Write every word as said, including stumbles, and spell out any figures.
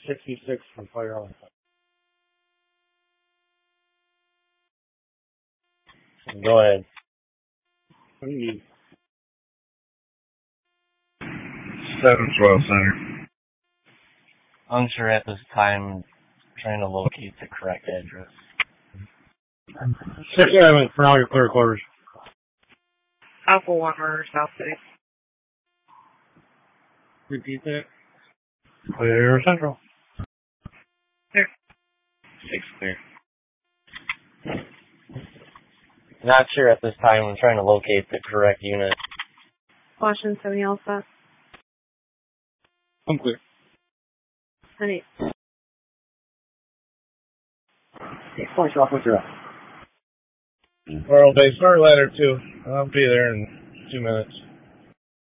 sixty-six from Fire Alpha. Go ahead. What do you need? seven twelve Center. Unsure at this time, trying to locate the correct address. Six seven, for now you're clear quarters. Alpha one or South City. Repeat that. Clear Central. Clear. Six clear. Not sure at this time. I'm trying to locate the correct unit. Washington seventy Alpha. I'm clear. ten eight. Six points off with your up. Oral Bay, start ladder two. I'll be there in two minutes.